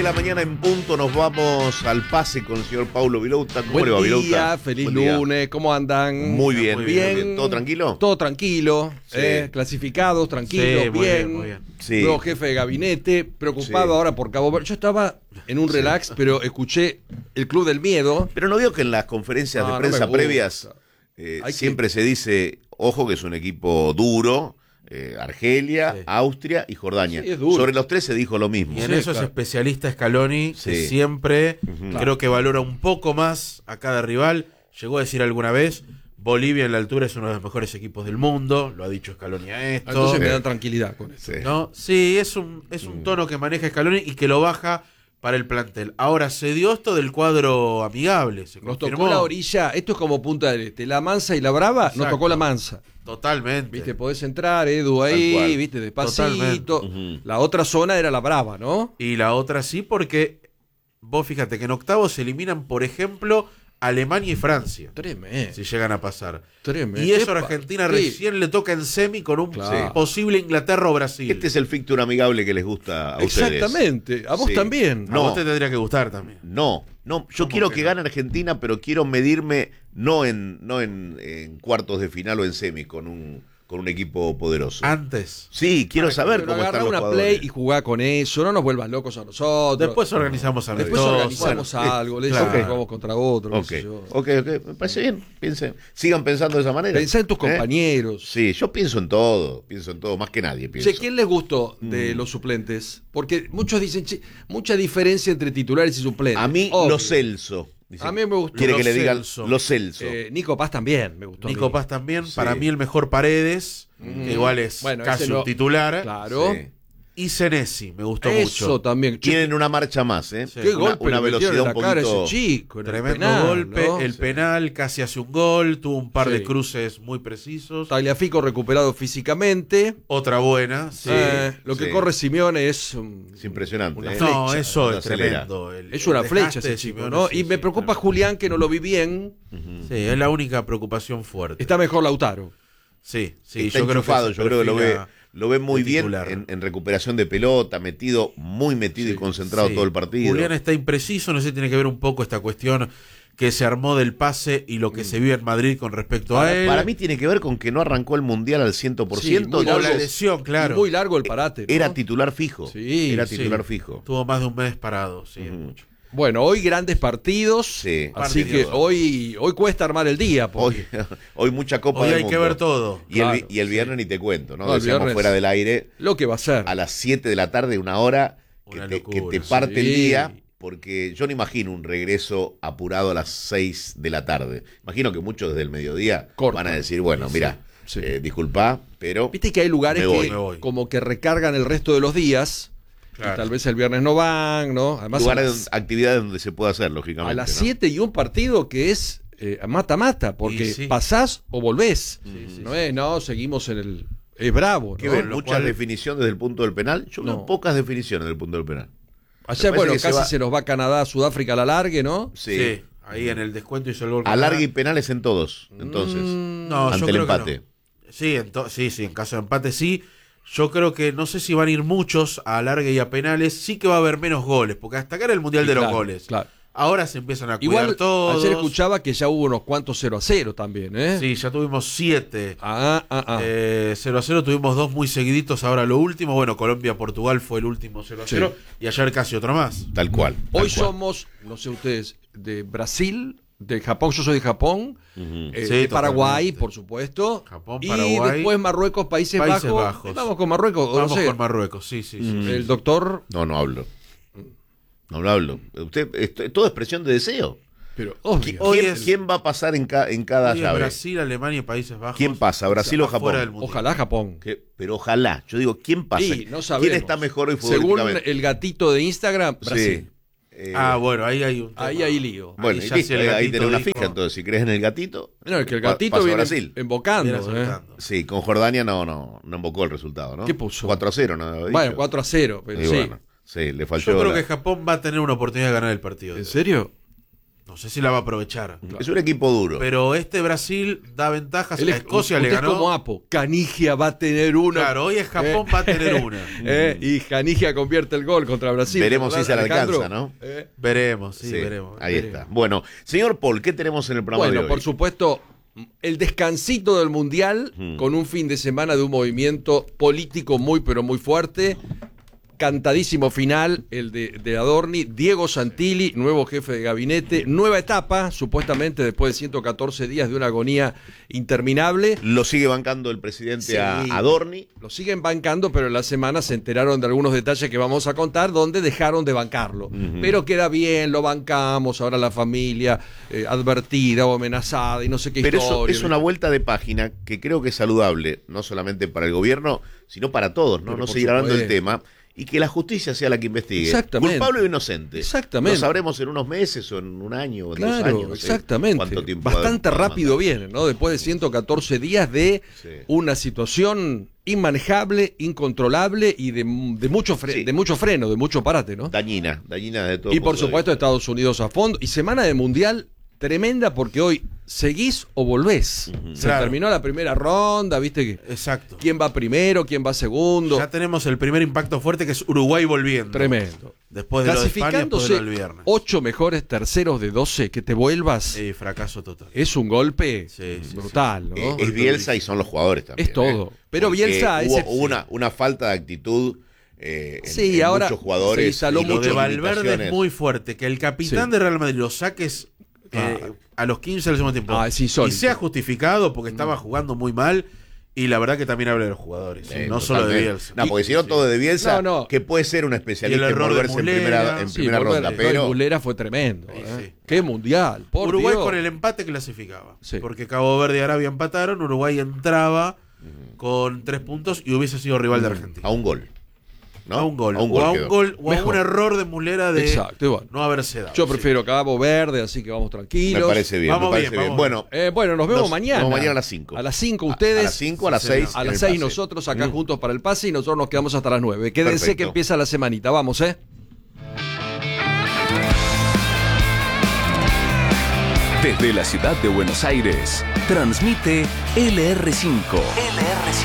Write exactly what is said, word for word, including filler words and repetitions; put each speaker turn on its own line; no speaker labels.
de la mañana en punto nos vamos al pase con el señor Paulo Vilouta. ¿Cómo
Buen
le va,
día,
Vilouta?
feliz
Buen día.
lunes, ¿cómo andan?
Muy bien,
Muy
bien,
bien.
¿Todo tranquilo?
Todo tranquilo,
Sí.
eh, clasificados, tranquilos,
Sí, muy
bien.
bien, muy bien.
Sí.
Nuevo jefe de gabinete, preocupado
Sí.
ahora por Cabo Verde. Yo estaba en un relax, pero escuché el Club del Miedo.
Pero no veo que en las conferencias
No,
de
no
prensa
me gusta.
previas eh,
Hay que-
siempre se dice, ojo que es un equipo duro, eh, Argelia,
Sí.
Austria y Jordania.
Sí, es duro.
Sobre los tres se dijo lo mismo.
Y en
Sí,
eso
claro.
es especialista Scaloni,
Sí.
que siempre
Ujú.
creo que valora un poco más a cada rival. Llegó a decir alguna vez, Bolivia en la altura es uno de los mejores equipos del mundo, lo ha dicho Scaloni a esto.
Entonces me
Sí.
da tranquilidad con eso.
Sí.
¿No? Sí, es un, es un tono que maneja Scaloni y que lo baja para el plantel. Ahora, se dio esto del cuadro amigable, se
Nos
confirmó.
tocó la orilla, esto es como Punta del Este, la Mansa y la Brava, nos
Exacto.
tocó la Mansa.
Totalmente.
Viste, podés entrar, Edu,
Tal
ahí,
cual.
viste, despacito.
Ujú.
La otra zona era la Brava, ¿no?
Y la otra sí, porque vos fíjate que en octavos se eliminan, por ejemplo, Alemania y Francia,
Tremendo.
si llegan a pasar.
Tremendo.
Y eso a
Epa,
Argentina
sí.
recién le toca en semi con un
Claro.
posible Inglaterra o Brasil.
Este es el fixture amigable que les gusta a ustedes.
Exactamente, a vos
Sí.
también.
A
No.
vos te tendría que gustar también.
No, no, yo
¿Cómo
quiero
que
que
no?
gane Argentina, pero quiero medirme no en no en, en cuartos de final o en semi con un con un equipo poderoso.
Antes.
Sí, quiero saber
Pero
cómo
agarrá
están los
una
jugadores.
play y jugá con eso, no nos vuelvas locos a nosotros.
Después organizamos algo.
Después
Bueno,
organizamos
bueno,
algo, le
claro.
decimos jugamos contra otro, qué
Ok,
sé yo.
ok, ok, me parece bien. Piensen, sigan pensando de esa manera.
Pensá en tus
¿Eh?
compañeros.
Sí, yo pienso en todo, pienso en todo, más que nadie pienso.
Che, ¿quién les gustó de
Mm.
los suplentes? Porque muchos dicen, che, mucha diferencia entre titulares y suplentes.
A mí,
Obvio.
Lo Celso. dice.
A mí me gustó.
Quiere
Lo
que le digan
Celso.
Lo Celso.
Eh, Nico Paz también me gustó. a
Nico
mí.
Paz también.
Sí.
Para mí el mejor Paredes, que igual es
Bueno,
casi
ese
un
no-
titular.
Claro.
Sí.
Y Senesi, me gustó
Eso
mucho.
también. Che,
Tienen una marcha más, ¿eh?
Sí.
qué
Una,
golpe
una
le metieron
velocidad
en
un
la cara a
poquito.
ese chico. en el
Tremendo
penal,
golpe,
¿no?
el
Sí.
penal casi hace un gol, tuvo un par
Sí.
de cruces muy precisos.
Tagliafico recuperado físicamente.
Otra buena, sí.
Eh, lo que
sí.
corre Simeone es, um,
Es impresionante.
Una
¿eh?
No,
flecha,
eso
no
es
acelera.
tremendo. El-
es una
el
flecha
desgaste
ese
de
chico,
Simeone,
¿no?
sí,
y me
sí,
preocupa
claro.
Julián, que no lo vi bien.
Sí, es la única preocupación fuerte.
Está mejor Lautaro.
Sí, sí,
Está
yo creo que
enchufado,
se
yo creo que lo ve,
perfila
lo ve muy
de
bien
titular.
en, en recuperación de pelota, metido, muy metido y concentrado
Sí.
todo el partido.
Julián está impreciso, no sé si tiene que ver un poco esta cuestión que se armó del pase y lo que se vio en Madrid con respecto a
para,
él.
para mí tiene que ver con que no arrancó el Mundial al cien por ciento.
Sí, muy
o la
largo.
lesión, claro.
Y muy largo el parate. ¿no?
Era titular fijo.
Sí,
era
sí.
titular fijo.
Tuvo más de un mes parado, sí, es
Ujú.
mucho.
Bueno, hoy grandes partidos.
Sí.
Así
Partidos.
que hoy, hoy cuesta armar el día. porque-
Hoy, hoy mucha Copa
Hoy
del
hay que
Mundo.
ver todo.
Y el, vi-
Claro,
y el viernes ni te cuento, ¿no?
No, el
Decíamos
viernes-
fuera del aire,
Lo que va a ser.
a las siete de la tarde, una hora que,
Una
te,
locura,
que te parte el
sí.
día, porque yo no imagino un regreso apurado a las seis de la tarde. Imagino que muchos desde el mediodía
Cortan.
van a decir, bueno, mira,
Sí.
eh, disculpa, pero
Viste que hay lugares
Me voy,
que
me voy.
como que recargan el resto de los días.
Claro.
Y tal vez el viernes no van, ¿no? Además, a
lugares,
las,
donde- actividades donde se puede hacer, lógicamente.
a las
¿no?
siete y un partido que es eh, mata-mata, porque
Y sí.
pasás o volvés.
sí,
no es, no, seguimos en el... Es bravo,
¿Qué
¿no?
ven?
Lo
¿Muchas
cual-
definiciones desde el punto del penal? Yo veo
No.
pocas definiciones del punto del penal.
Ayer,
Me
bueno,
parece que
casi
se
se,
va-
nos va Canadá, Sudáfrica a la largue, ¿no?
Sí.
Sí, ahí en el descuento hizo el gol.
Alargue y penales en todos, entonces.
Mm,
No, yo
ante el
creo que
empate.
no. Sí, ento- sí, sí, en caso de empate sí. Yo creo que no sé si van a ir muchos a alargue y a penales. Sí que va a haber menos goles, porque hasta acá era el Mundial
Y
de los
claro,
goles.
claro.
Ahora se empiezan a cuidar
Igual,
todos.
ayer escuchaba que ya hubo unos cuantos cero a cero también, ¿eh?
Sí, ya tuvimos siete.
Ah, ah, ah.
Eh, cero a cero, tuvimos dos muy seguiditos. Ahora lo último, bueno, Colombia-Portugal fue el último cero a cero. Y ayer casi otro más.
Tal cual. tal
Hoy
cual.
somos, no sé ustedes, de Brasil, de Japón, yo soy de Japón,
Ujú.
eh,
Sí,
de Paraguay,
totalmente.
por supuesto,
Japón,
y
Paraguay,
después Marruecos, Países,
Países
Bajos.
Bajos.
Vamos con Marruecos, o no
Vamos
sé,
con Marruecos, sí, sí, sí.
el doctor,
No, no hablo. No lo hablo. Usted, esto- todo expresión de deseo.
pero obvio.
Hoy
¿Quién,
es-
quién va a pasar en, ca- en cada
Hoy es
llave?
Brasil, Alemania y Países Bajos.
¿Quién pasa, Brasil o
Afuera
Japón?
del Mundial.
Ojalá Japón.
Que- pero ojalá. Yo digo, ¿quién pasa?
Y no sabemos.
¿Quién está mejor hoy
Según
futbolísticamente?
el gatito de Instagram, Brasil.
Sí. Eh,
Ah, bueno, ahí hay un tema.
Ahí hay lío.
bueno,
ahí
y
ya
listo,
si el
ahí- ahí
gatito
tenés una
dijo-
fija, entonces. Si crees en el gatito,
No, es que el
pa-
gatito
paso a
viene
Brasil.
embocando.
Viene
¿eh?
acercando.
Sí, con Jordania no, no, no invocó el resultado, ¿no?
¿Qué puso?
cuatro a cero, ¿no? Había
Bueno,
dicho.
cuatro a cero, pero
Y
sí.
bueno, sí, le falló.
Yo creo
la-
que Japón va a tener una oportunidad de ganar el partido.
¿En serio?
No sé si la va a aprovechar.
Es un equipo duro.
Pero este Brasil da ventajas.
Él
A
es-
Escocia
usted
le
es
ganó.
como Apo. Canigia va a tener una.
Claro, hoy es Japón,
Eh.
va a tener una.
Eh, y Canigia convierte el gol contra Brasil.
Veremos si se le
Alejandro.
alcanza, ¿no?
Eh,
Veremos, sí,
Sí,
veremos.
ahí
veremos.
está. Bueno, señor Paul, ¿qué tenemos en el programa
Bueno,
de hoy?
por supuesto, el descansito del Mundial,
Hmm.
con un fin de semana de un movimiento político muy, pero muy fuerte. Cantadísimo final, el de, de Adorni, Diego Santilli, nuevo jefe de gabinete, nueva etapa, supuestamente después de ciento catorce días de una agonía interminable.
Lo sigue bancando el presidente
Sí.
a Adorni.
Lo siguen bancando, pero en la semana se enteraron de algunos detalles que vamos a contar, donde dejaron de bancarlo.
Ujú.
Pero queda bien, lo bancamos, ahora la familia eh, advertida o amenazada y no sé qué
Pero eso
historia.
es una vuelta de página que creo que es saludable, no solamente para el gobierno, sino para todos, ¿no?
Pero
No
por
seguir hablando del
supuesto.
tema y que la justicia sea la que investigue.
Exactamente.
Culpable o inocente.
Exactamente.
Lo sabremos en unos meses o en un año o en dos
Claro,
años. no sé
exactamente.
cuánto tiempo va a-
Bastante
va a
rápido
mandar.
viene, ¿no? Después de ciento catorce días de
Sí.
una situación inmanejable, incontrolable y de, de, mucho, fre-
Sí.
de mucho freno, de mucho parate, ¿no?
Dañina, dañina de todo.
Y por
punto de
supuesto
vista.
Estados Unidos a fondo. Y semana de Mundial tremenda porque hoy seguís o volvés. Se
Claro.
terminó la primera ronda, ¿viste? que
Exacto.
¿Quién va primero? ¿Quién va segundo?
Ya tenemos el primer impacto fuerte que es Uruguay volviendo.
Tremendo.
Después de lo de España, después de
Clasificándose
lo del viernes.
ocho mejores terceros de doce, que te vuelvas,
Sí, fracaso total.
es un golpe
Sí, sí,
brutal, ¿no?
Eh, es Bielsa y son los jugadores también.
Es todo.
¿eh?
Pero
Porque
Bielsa
hubo,
es-
hubo una, una falta de actitud eh, en,
Sí,
en
ahora
muchos jugadores.
se instaló
y
Y lo
mucho
de
muchas
Valverde
limitaciones.
es muy fuerte. Que el capitán
Sí.
de Real Madrid lo saques eh,
Ah.
a los quince del segundo tiempo.
Ah, es insólito.
Y sea justificado porque estaba jugando muy mal. Y la verdad que también habla de los jugadores.
Eh,
no solo de
totalmente.
Bielsa.
No, porque si no, todo de Bielsa,
No, no.
que puede ser un especialista
Y el
en
error de
volverse en
Muslera.
primera, en
Sí,
primera
volver-
ronda.
lo de
Pero
Muslera fue tremendo.
Sí,
¿eh?
sí.
Qué mundial. Por
Uruguay
Dios.
con el empate clasificaba.
Sí.
Porque Cabo Verde y Arabia empataron. Uruguay entraba con tres puntos y hubiese sido rival de Argentina.
a un gol. ¿no?
A un gol.
A un
o a
gol.
un
quedó.
gol o a
Mejor.
un error de Muslera de
Exacto, y bueno.
no haberse dado.
Yo
Sí.
prefiero Cabo Verde, así que vamos tranquilos.
Me parece bien.
Vamos
me parece
bien,
bien.
vamos
Bueno,
Eh, bueno, nos vemos
Nos-
mañana.
nos vemos mañana a las cinco.
A las cinco
a-
ustedes.
a las cinco, a las
Sí,
seis.
señor.
A
en
las
el
seis
pase.
nosotros acá
Mm.
juntos para el pase y nosotros nos quedamos hasta las nueve. Quédense
Perfecto.
que empieza la semanita. Vamos, ¿eh?
Desde la ciudad de Buenos Aires, transmite L R cinco. L R cinco.